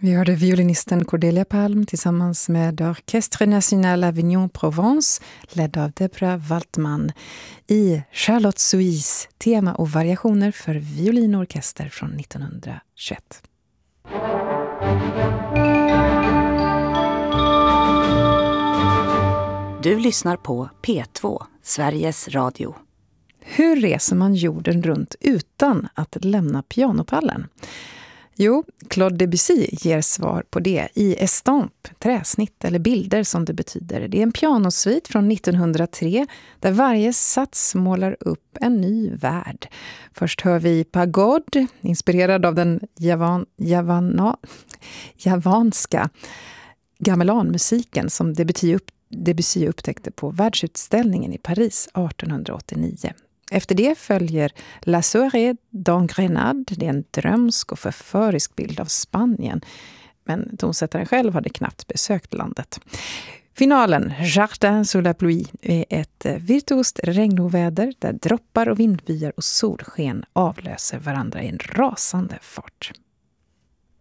Vi hörde violinisten Cordelia Palm tillsammans med Orchestre National Avignon Provence, ledd av Debra Waltman, i Charlotte Suisse, tema och variationer för violinorkester från 1921. Du lyssnar på P2, Sveriges Radio. Hur reser man jorden runt utan att lämna pianopallen? Jo, Claude Debussy ger svar på det i Estampe, träsnitt eller bilder som det betyder. Det är en pianosvit från 1903 där varje sats målar upp en ny värld. Först hör vi Pagode, inspirerad av den javanska gamelanmusiken som Debussy upptäckte på världsutställningen i Paris 1889. Efter det följer La Soirée d'Engrenade, det är en drömsk och förförisk bild av Spanien. Men tonsättaren själv hade knappt besökt landet. Finalen, Jardin sous la pluie, är ett virtuost regnoväder där droppar och vindbyar och solsken avlöser varandra i en rasande fart.